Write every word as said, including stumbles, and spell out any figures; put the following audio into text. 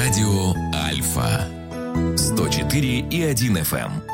Радио Альфа. сто четыре и один эф эм.